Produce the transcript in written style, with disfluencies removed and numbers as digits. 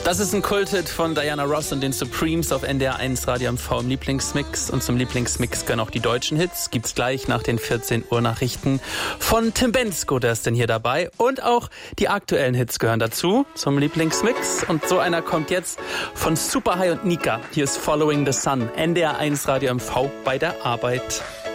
Das ist ein Kulthit von Diana Ross und den Supremes auf NDR 1 Radio MV im Lieblingsmix. Und zum Lieblingsmix gehören auch die deutschen Hits. Gibt's gleich nach den 14 Uhr Nachrichten von Tim Bendzko, der ist denn hier dabei. Und auch die aktuellen Hits gehören dazu zum Lieblingsmix. Und so einer kommt jetzt von Superhigh und Nika. Hier ist Following the Sun, NDR 1 Radio MV bei der Arbeit.